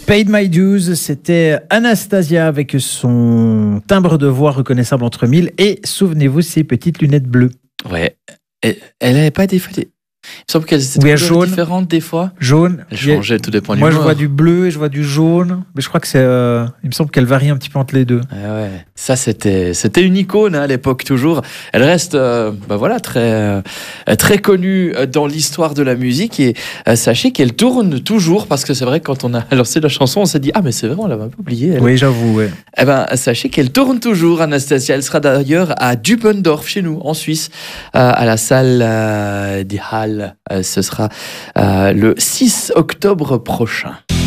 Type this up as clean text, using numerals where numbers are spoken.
Paid My Dues, c'était Anastasia avec son timbre de voix reconnaissable entre mille et souvenez-vous ses petites lunettes bleues. Ouais. Elle n'avait pas des fois des... Il me semble qu'elles étaient jaune, différentes des fois. Jaune. Elle changeait, tout dépend du Moi, humeur. je vois du bleu et je vois du jaune. Mais je crois que c'est... il me semble qu'elle varie un petit peu entre les deux. Ouais. Ça, c'était une icône à l'époque, toujours. Elle reste très connue dans l'histoire de la musique. Et sachez qu'elle tourne toujours, parce que c'est vrai que quand on a lancé la chanson, on s'est dit « Ah, mais c'est vrai, on l'avait un peu oublié. » Oui, j'avoue, ouais. Eh ben, sachez qu'elle tourne toujours, Anastasia. Elle sera d'ailleurs à Dubendorf, chez nous, en Suisse, à la salle des Halles. Ce sera le 6 octobre prochain.